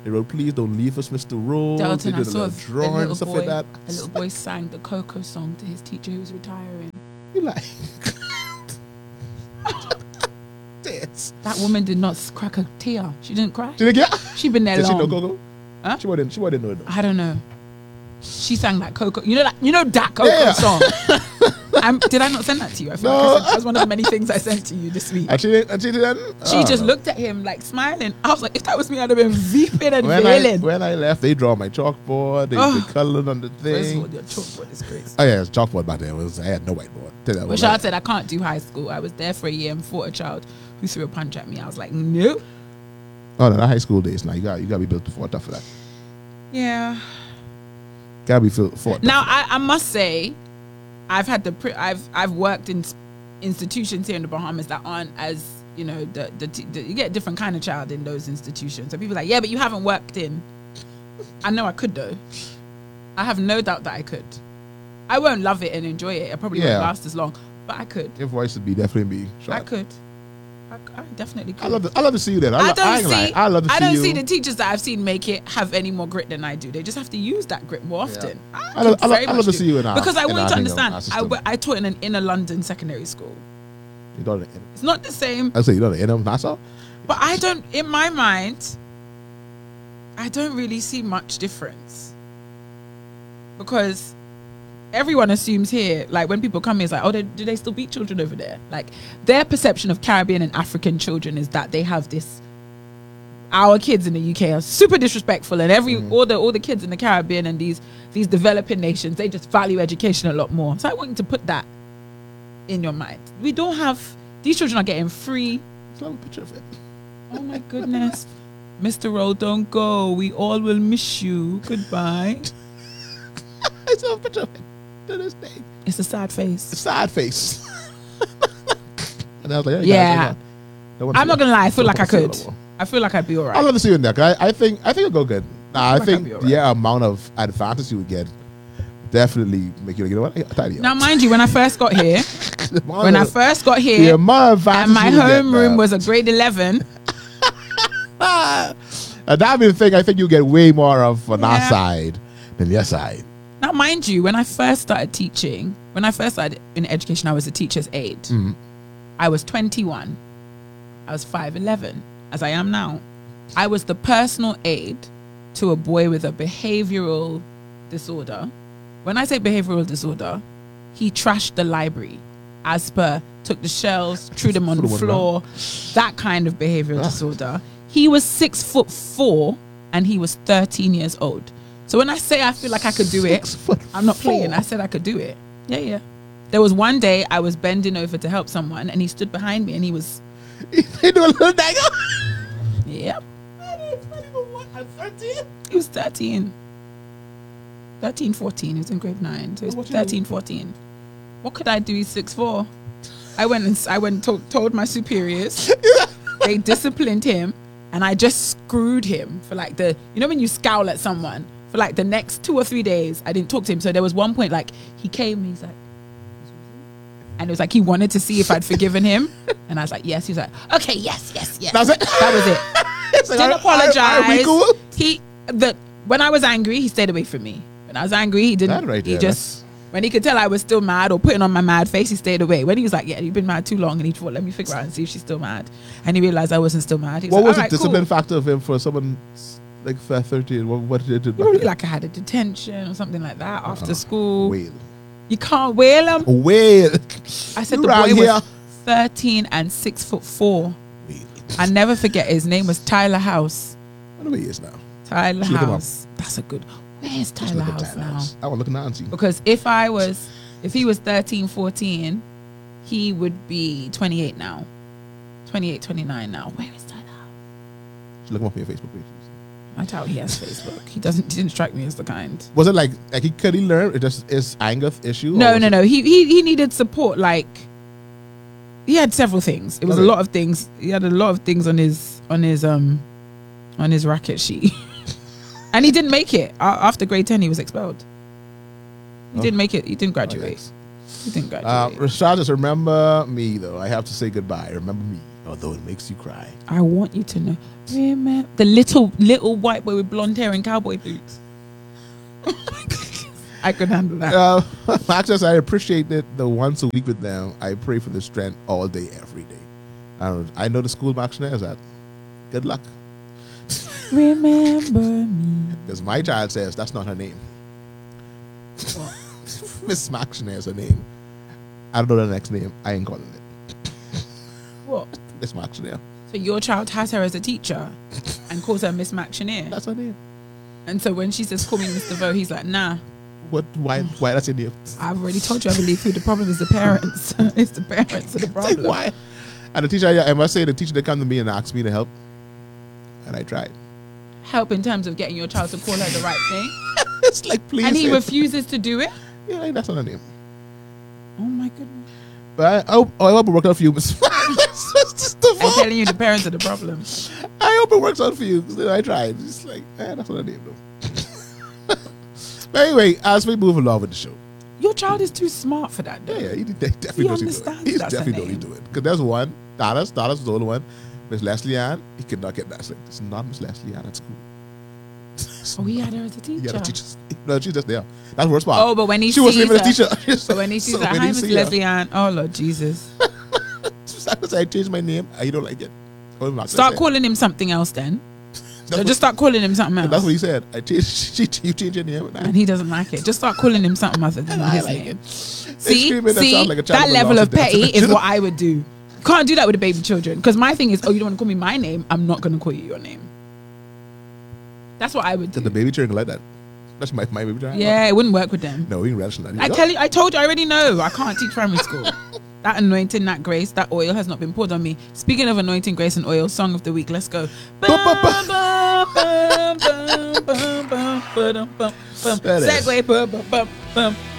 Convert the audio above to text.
They wrote, please don't leave us, Mr. Rose. Delton, They I did a saw little drawing and stuff like that. A little boy sang the Coco song to his teacher who was retiring. You like... This. That woman did not crack a tear. She didn't cry. Did it get... She'd been there Did long. she know Coco? Huh? She wouldn't know it. I don't know. She sang that Coco. You know that Coco song. Did I not send that to you? I feel like that was one of the many things I sent to you this week. And she didn't? She just looked at him like smiling. I was like, if that was me, I'd have been weeping and wailing. When I left, they draw my chalkboard. They colored on the thing. First of all, your chalkboard is crazy. Oh yeah, it was chalkboard back then. I had no whiteboard. Which I said I can't do high school. I was there for a year and fought a child who threw a punch at me. I was like, nope. Oh no, not high school days. Now you gotta be built to fought tough for that. Yeah. Gotta be fought. Now I must say, I've worked in institutions here in the Bahamas that aren't as, you know, you get a different kind of child in those institutions. So people are like, yeah, but you haven't worked in. I know I could though. I have no doubt that I could. I won't love it and enjoy it. I probably won't last as long, but I could. Your voice would definitely be shot. I could. I definitely could. I love to see you there. I love to see I don't you. see the teachers that I've seen make it have any more grit than I do. They just have to use that grit more often. Yeah. I love to see you in our, because I want you to our understand. I taught in an inner London secondary school. You don't. It's not the same. I say you don't inner Nassau. But I don't. In my mind, I don't really see much difference because everyone assumes here, like when people come here, it's like, oh, do they still beat children over there? Like their perception of Caribbean and African children is that they have this. Our kids in the UK are super disrespectful, and all the kids in the Caribbean and these developing nations, they just value education a lot more. So I want you to put that in your mind. We don't have these children are getting free. Let's have a picture of it. Oh my goodness, Mr. Rowe, don't go. We all will miss you. Goodbye. Let's have a picture of it. To this day. It's a sad face. A sad face. And I was like, hey, yeah. Guys, I'm not gonna lie. I feel like I could. I feel like I'd be alright. I'd love to see you in there. I think it'll go good. I think right. Amount of advantage you would get definitely make you, you know what? I tidy up. Now, mind you, when I first got here, the amount of and my homeroom was a grade 11. And that being the thing, I think you get way more of on our side than your side. Now, mind you, when I first started teaching, when I first started in education, I was a teacher's aide. Mm-hmm. I was 21. I was 5'11", as I am now. I was the personal aide to a boy with a behavioral disorder. When I say behavioral disorder, he trashed the library. As per, took the shelves, threw them on the floor, that kind of behavioral disorder. He was 6'4" and he was 13 years old. So when I say I feel like I could do it, I'm not playing. I said I could do it. Yeah. There was one day I was bending over to help someone and he stood behind me and he was... He do a little dagger? Yep. He was 13. 13, 14. He was in grade 9. So he was 13, 14. What could I do? He's 6'4". I went and told my superiors. They disciplined him and I just screwed him for like when you scowl at someone? For like the next 2 or 3 days, I didn't talk to him. So there was one point like he came and he's like, and it was like he wanted to see if I'd forgiven him. And I was like, yes. He was like, okay, yes. That's it? That was it. Like, didn't apologize. Are we cool? When I was angry, he stayed away from me. When I was angry, he didn't. When he could tell I was still mad or putting on my mad face, he stayed away. When he was like, yeah, you've been mad too long, and he thought, let me figure out and see if she's still mad. And he realized I wasn't still mad. What was the discipline factor of him for someone like 13? What did it do? Probably like I had a detention or something like that after school. Wail. You can't wail him. Wail. I said the boy was 13 and 6'4". I never forget his name was Tyler House. I know where he is now. Tyler House. That's a good. Where's Tyler House now? I want to look now and see. Because if he was 13, 14, he would be 28 now. 28, 29 now. Where is Tyler House? Look him up on your Facebook page. I doubt he has Facebook. He didn't strike me as the kind. Was it like could he learn? It just is anger issue? No. He needed support. Like he had several things. It was a lot of things. He had a lot of things on his racket sheet. And he didn't make it. After grade 10, he was expelled. He didn't make it. He didn't graduate. He didn't graduate. Rashad, just remember me, though. I have to say goodbye. Remember me. although it makes you cry. I want you to know. Remember the little white boy with blonde hair and cowboy boots. I could handle that. Actually, I appreciate it. The once a week with them, I pray for the strength all day, every day. I know the school Mactionnaire is at. Good luck. Remember me. Because my child says that's not her name. Miss Mactionnaire is her name. I don't know the next name. I ain't calling it. What? Miss Mactionnaire. So your child has her as a teacher and calls her Miss Mactionnaire. That's her name. And so when she says, call me Mr. Vo, he's like, nah. What? Why that's your name? I've already told you, I believe who the problem is the parents. It's the parents of the problem. Why? And the teacher, I must say, the teacher that come to me and asked me to help. And I tried. Help in terms of getting your child to call her the right thing. It's like, please. And he refuses to do it. Yeah, like, that's not her name. Oh my goodness. But I hope it worked out for you. I'm telling you, the parents are the problem. I hope it works out for you. Because I tried. It's like, that's not her name though. But anyway, as we move along with the show. Your child is too smart for that, though. Yeah, he definitely knows he's doing it. He's definitely knows he's doing it. Because there's one, Dallas was the only one. Miss Leslie Ann, he could not get that. It's like, it's not Miss Leslie Ann at school. Oh, he had her as a teacher. Yeah, the teachers. No, she's just there. That's the worst part. Oh, but when he she sees wasn't even her, a teacher. But when he sees her, hi, Miss Leslie Ann. Oh, Lord Jesus. I changed my name. You don't like it. Start calling him something else then. So just start calling him something else. That's what he said. You change your name. And he doesn't like it. Just start calling him something other than his like name. it. See, that level of petty is what I would do. Can't do that with the baby children. Because my thing is, oh, you don't want to call me my name? I'm not going to call you your name. That's what I would do. The baby children like that. That's my baby child. Yeah, it wouldn't work with them. No, we can relish that. I told you, I already know. I can't teach primary school. That anointing, that grace, that oil has not been poured on me. Speaking of anointing, grace, and oil, song of the week. Let's go. Segway.